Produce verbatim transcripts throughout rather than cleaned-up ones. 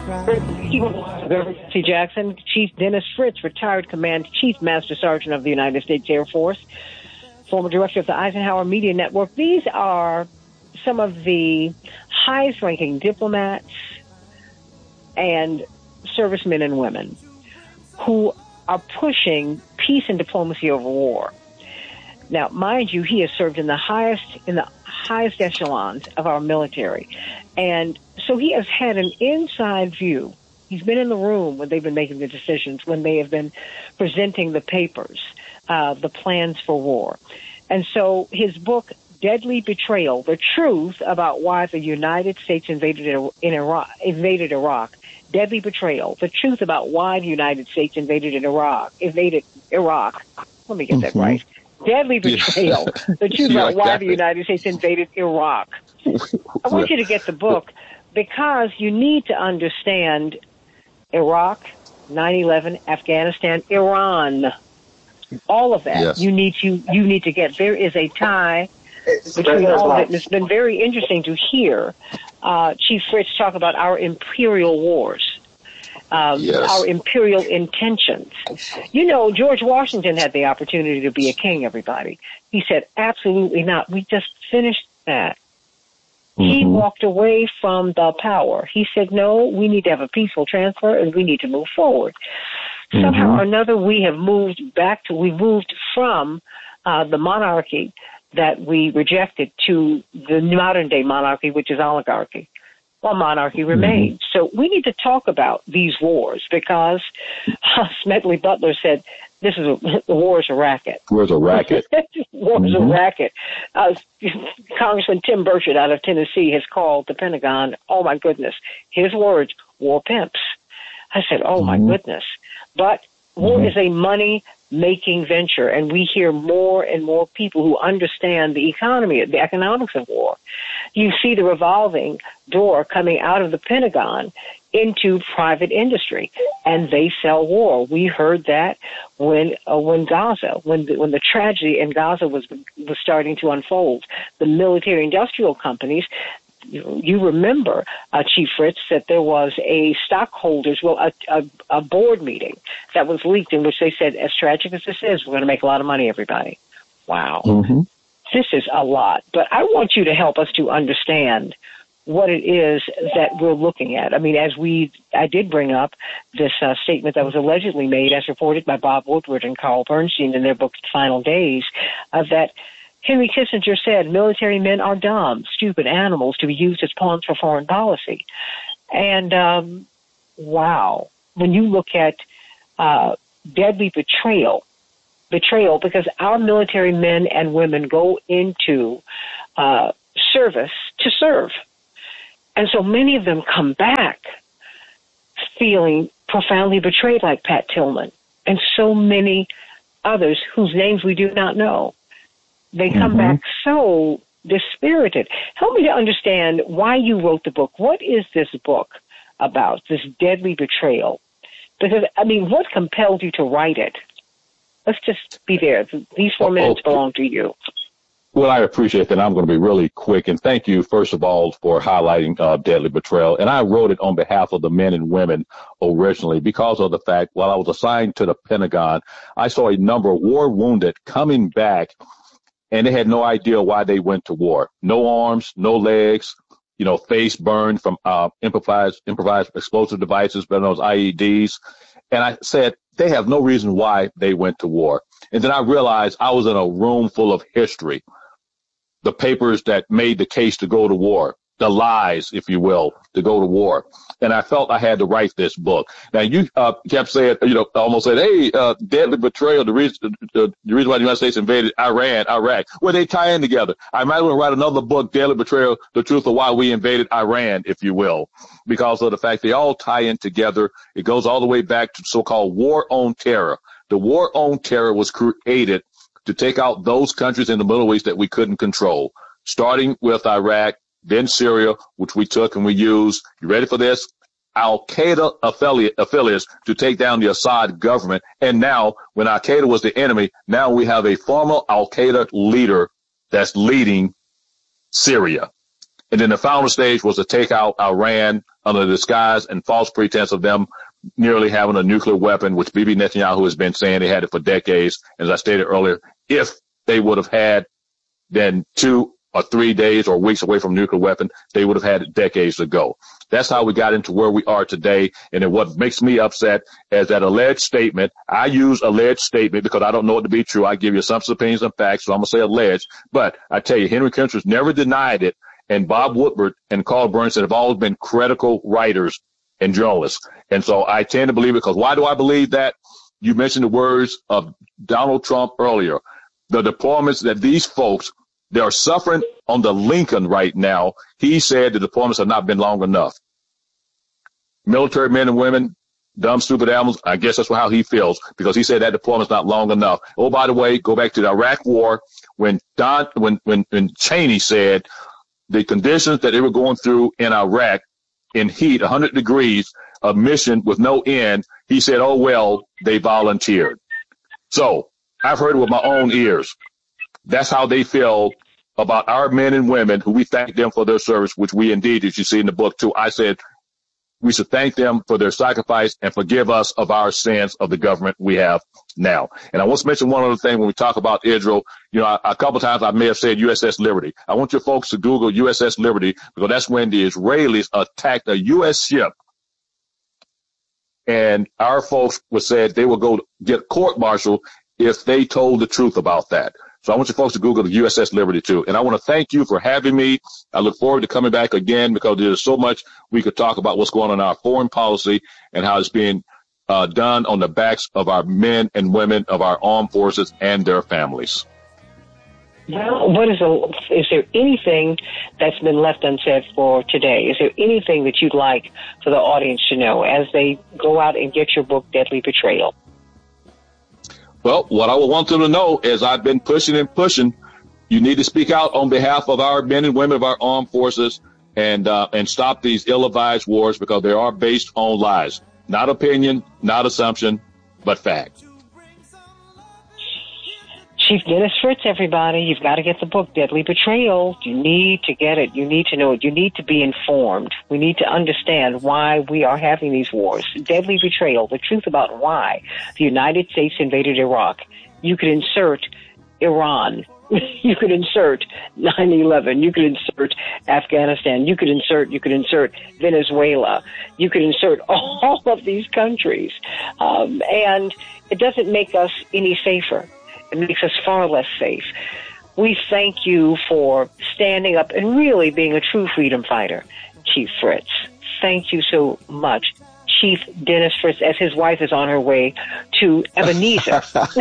T. Jackson, Chief Dennis Fritz, retired Command Chief Master Sergeant of the United States Air Force, former director of the Eisenhower Media Network. These are some of the highest-ranking diplomats and servicemen and women who are pushing peace and diplomacy over war. Now, mind you, he has served in the highest in the highest echelons of our military, and so he has had an inside view. He's been in the room when they've been making the decisions, when they have been presenting the papers, uh, the plans for war. And so his book, Deadly Betrayal, The Truth About Why the United States Invaded in Iraq, invaded Iraq, Deadly Betrayal, The Truth About Why the United States Invaded in Iraq, invaded Iraq. Let me get that mm-hmm. right. Deadly Betrayal, The Truth About Why the United States Invaded Iraq. I want you to get the book because you need to understand Iraq, nine eleven, Afghanistan, Iran, all of that. Yes. You need to you need to get. There is a tie between all of it, and it's been very interesting to hear uh, Chief Fritz talk about our imperial wars, um, yes. our imperial intentions. You know, George Washington had the opportunity to be a king, everybody. He said, absolutely not. We just finished that. Mm-hmm. He walked away from the power. He said, no, we need to have a peaceful transfer and we need to move forward. Mm-hmm. Somehow or another, we have moved back to, we moved from uh, the monarchy that we rejected to the modern day monarchy, which is oligarchy. Well, monarchy remains. Mm-hmm. So we need to talk about these wars because uh, Smedley Butler said, this is a, the war is a racket. War is a racket. War is mm-hmm. a racket. Uh, Congressman Tim Burchett out of Tennessee has called the Pentagon, oh my goodness, his words, war pimps. I said, oh mm-hmm. my goodness. But war mm-hmm. is a money-making venture, and we hear more and more people who understand the economy, the economics of war. You see the revolving door coming out of the Pentagon into private industry, and they sell war. We heard that when uh, when Gaza, when the, when the tragedy in Gaza was was starting to unfold, the military-industrial companies. You, you remember, uh, Chief Fritz, that there was a stockholders, well, a, a, a board meeting that was leaked in which they said, as tragic as this is, we're going to make a lot of money, everybody. Wow. Mm-hmm. This is a lot. But I want you to help us to understand what it is that we're looking at. I mean, as we, I did bring up this uh, statement that was allegedly made, as reported by Bob Woodward and Carl Bernstein in their book, Final Days, uh, that Henry Kissinger said military men are dumb, stupid animals to be used as pawns for foreign policy. And, um, wow, when you look at uh, deadly betrayal, betrayal, because our military men and women go into uh, service to serve. And so many of them come back feeling profoundly betrayed, like Pat Tillman, and so many others whose names we do not know. They come mm-hmm. back so dispirited. Help me to understand why you wrote the book. What is this book about, this deadly betrayal? Because, I mean, what compelled you to write it? Let's just be there. These four minutes oh, belong to you. Well, I appreciate that. I'm going to be really quick. And thank you, first of all, for highlighting uh, deadly betrayal. And I wrote it on behalf of the men and women originally because of the fact, while I was assigned to the Pentagon, I saw a number of war wounded coming back, and they had no idea why they went to war. No arms, no legs, you know, face burned from uh, improvised, improvised explosive devices, but those I E Ds. And I said, they have no reason why they went to war. And then I realized I was in a room full of history, the papers that made the case to go to war, the lies, if you will, to go to war. And I felt I had to write this book. Now, you uh, kept saying, you know, almost said, hey, uh, deadly betrayal, the reason, uh, the reason why the United States invaded Iran, Iraq. Well, they tie in together. I might want to write another book, Deadly Betrayal, the truth of why we invaded Iran, if you will, because of the fact they all tie in together. It goes all the way back to so-called war on terror. The war on terror was created to take out those countries in the Middle East that we couldn't control, starting with Iraq, then Syria, which we took and we used. You ready for this? Al-Qaeda affiliate, affiliates to take down the Assad government. And now, when Al-Qaeda was the enemy, now we have a former Al-Qaeda leader that's leading Syria. And then the final stage was to take out Iran under the disguise and false pretense of them nearly having a nuclear weapon, which Bibi Netanyahu has been saying they had it for decades. As I stated earlier, if they would have had then two or three days or weeks away from nuclear weapon, they would have had it decades ago. That's how we got into where we are today. And then what makes me upset is that alleged statement. I use alleged statement because I don't know it to be true. I give you assumptions, opinions, and facts, so I'm going to say alleged. But I tell you, Henry Kissinger never denied it. And Bob Woodward and Carl Bernstein have always been critical writers and journalists. And so I tend to believe it because why do I believe that? You mentioned the words of Donald Trump earlier. The deployments that these folks, they are suffering on the Lincoln right now. He said the deployments have not been long enough. Military men and women, dumb, stupid animals. I guess that's how he feels because he said that deployment's not long enough. Oh, by the way, go back to the Iraq War when Don, when, when, when Cheney said the conditions that they were going through in Iraq in heat, one hundred degrees, a mission with no end. He said, oh, well, they volunteered. So I've heard it with my own ears. That's how they feel about our men and women who we thank them for their service, which we indeed, as you see in the book too, I said we should thank them for their sacrifice and forgive us of our sins of the government we have now. And I want to mention one other thing when we talk about Israel. You know, a, a couple of times I may have said U S S Liberty. I want you folks to Google U S S Liberty because that's when the Israelis attacked a U S ship. And our folks were said they will go get court-martial if they told the truth about that. So I want you folks to Google the U S S Liberty too. And I want to thank you for having me. I look forward to coming back again because there's so much we could talk about what's going on in our foreign policy and how it's being uh, done on the backs of our men and women of our armed forces and their families. Well, what is a, is there anything that's been left unsaid for today? Is there anything that you'd like for the audience to know as they go out and get your book, Deadly Betrayal? Well, what I would want them to know is I've been pushing and pushing. You need to speak out on behalf of our men and women of our armed forces and uh, and stop these ill-advised wars because they are based on lies. Not opinion, not assumption, but fact. Chief Dennis Fritz, everybody, you've got to get the book, Deadly Betrayal. You need to get it. You need to know it. You need to be informed. We need to understand why we are having these wars. Deadly Betrayal, the truth about why the United States invaded Iraq. You could insert Iran. You could insert nine eleven. You could insert Afghanistan. You could insert, you could insert Venezuela. You could insert all of these countries. Um, and it doesn't make us any safer. It makes us far less safe. We thank you for standing up and really being a true freedom fighter, Chief Fritz. Thank you so much, Chief Dennis Fritz, as his wife is on her way to Ebenezer,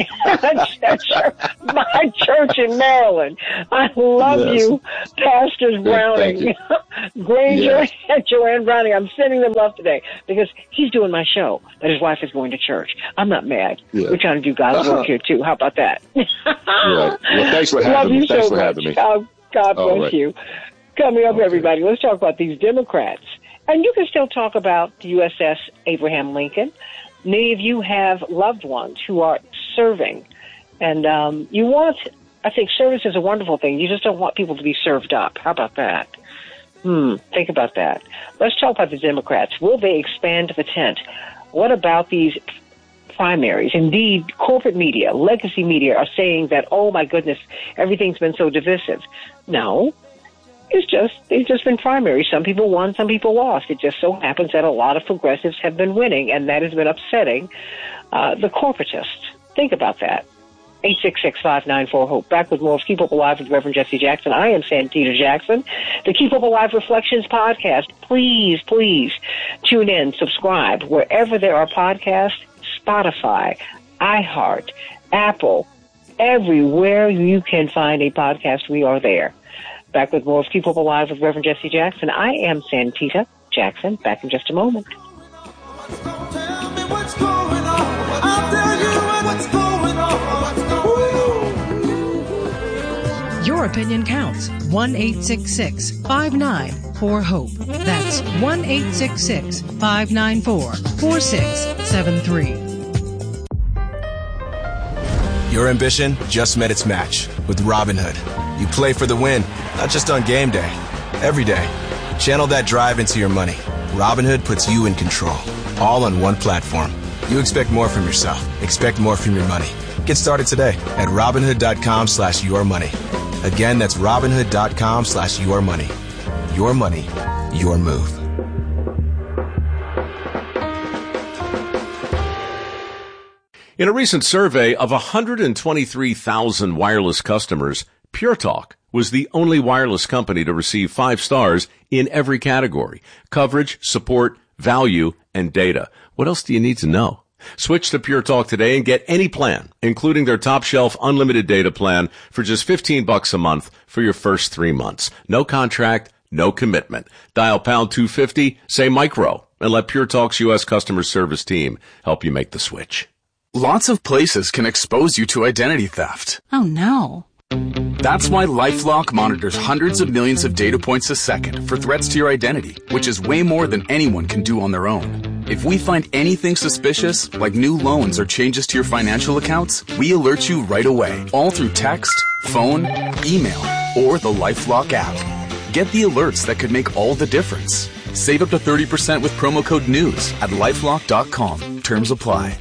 my church in Maryland. I love yes. you, Pastors Browning, Granger, yes. and Joanne Browning. I'm sending them love today because he's doing my show, but his wife is going to church. I'm not mad. Yeah. We're trying to do God's uh-huh. work here, too. How about that? Right. Well, thanks for having love me. You thanks so for much. having me. Oh, God bless right. you. Coming up, okay. everybody, let's talk about these Democrats. And you can still talk about the U S S Abraham Lincoln. Many of you have loved ones who are serving. And um, you want, I think service is a wonderful thing. You just don't want people to be served up. How about that? Hmm, think about that. Let's talk about the Democrats. Will they expand the tent? What about these primaries? Indeed, corporate media, legacy media are saying that, oh, my goodness, everything's been so divisive. No. It's just, it's just been primaries. Some people won, some people lost. It just so happens that a lot of progressives have been winning, and that has been upsetting uh, the corporatists. Think about that. eight six six, five nine four, HOPE. Back with more of Keep Hope Alive with Reverend Jesse Jackson. I am Santita Jackson. The Keep Hope Alive Reflections podcast. Please, please tune in, subscribe wherever there are podcasts, Spotify, iHeart, Apple, everywhere you can find a podcast, we are there. Back with more of Keep Hope Alive with Reverend Jesse Jackson. I am Santita Jackson. Back in just a moment. Your opinion counts. one eight six six, five nine four, HOPE. That's one eight six six, five nine four, four six seven three. Your ambition just met its match with Robinhood. You play for the win, not just on game day. every day. Channel that drive into your money. Robinhood puts you in control, all on one platform. You expect more from yourself. Expect more from your money. Get started today at Robinhood.com slash your money. Again, that's Robinhood.com slash your money. Your money, your move. In a recent survey of one hundred twenty-three thousand wireless customers, Pure Talk was the only wireless company to receive five stars in every category: coverage, support, value, and data. What else do you need to know? Switch to Pure Talk today and get any plan, including their top shelf unlimited data plan, for just fifteen bucks a month for your first three months. No contract, no commitment. Dial pound two fifty, say micro, and let Pure Talk's U S customer service team help you make the switch. Lots of places can expose you to identity theft. Oh no. That's why LifeLock monitors hundreds of millions of data points a second for threats to your identity, which is way more than anyone can do on their own. If we find anything suspicious, like new loans or changes to your financial accounts, we alert you right away, all through text, phone, email, or the LifeLock app. Get the alerts that could make all the difference. Save up to thirty percent with promo code NEWS at lifelock dot com. Terms apply.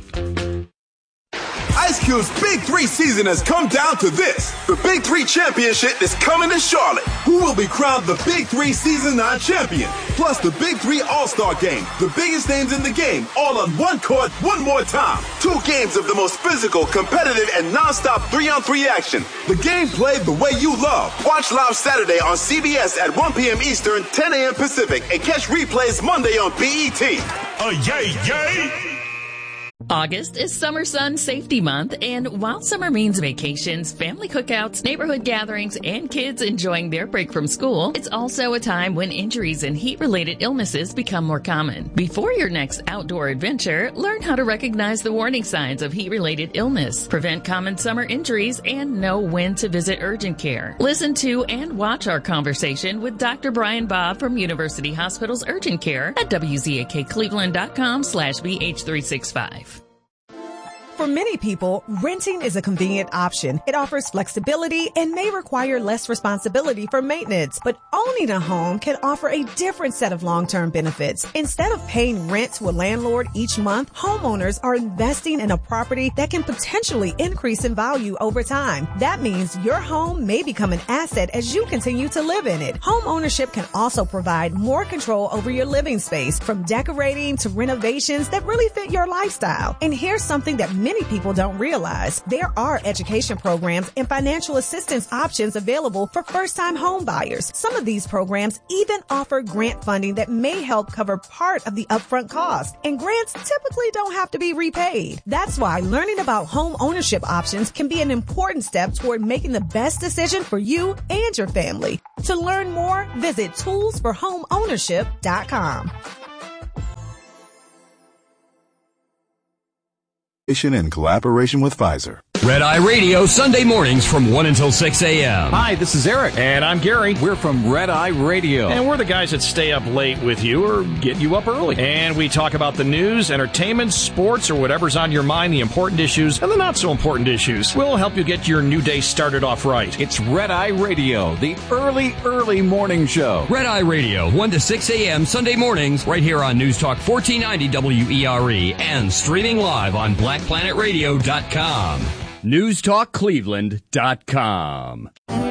Ice Cube's Big Three season has come down to this. The Big Three Championship is coming to Charlotte. Who will be crowned the Big Three Season nine champion? Plus the Big Three All-Star Game. The biggest names in the game, all on one court, one more time. Two games of the most physical, competitive, and non-stop three-on-three action. The game played the way you love. Watch live Saturday on C B S at one p.m. Eastern, ten a.m. Pacific, and catch replays Monday on B E T. Oh, yay, yay! August is Summer Sun Safety Month, and while summer means vacations, family cookouts, neighborhood gatherings, and kids enjoying their break from school, it's also a time when injuries and heat-related illnesses become more common. Before your next outdoor adventure, learn how to recognize the warning signs of heat-related illness, prevent common summer injuries, and know when to visit urgent care. Listen to and watch our conversation with Doctor Brian Bob from University Hospital's Urgent Care at W Z A K Cleveland dot com slash B H three sixty-five. For many people, renting is a convenient option. It offers flexibility and may require less responsibility for maintenance. But owning a home can offer a different set of long-term benefits. Instead of paying rent to a landlord each month, homeowners are investing in a property that can potentially increase in value over time. That means your home may become an asset as you continue to live in it. Home ownership can also provide more control over your living space, from decorating to renovations that really fit your lifestyle. And here's something that many people don't realize. There are education programs and financial assistance options available for first-time home buyers. Some of these programs even offer grant funding that may help cover part of the upfront cost. And grants typically don't have to be repaid. That's why learning about home ownership options can be an important step toward making the best decision for you and your family. To learn more, visit tools for home ownership dot com. In collaboration with Pfizer. Red Eye Radio, Sunday mornings from one until six a.m. Hi, this is Eric. And I'm Gary. We're from Red Eye Radio. And we're the guys that stay up late with you or get you up early. And we talk about the news, entertainment, sports, or whatever's on your mind, the important issues and the not so important issues. We'll help you get your new day started off right. It's Red Eye Radio, the early, early morning show. Red Eye Radio, one to six a.m. Sunday mornings, right here on News Talk fourteen ninety W E R E and streaming live on black planet radio dot com. News Talk Cleveland dot com.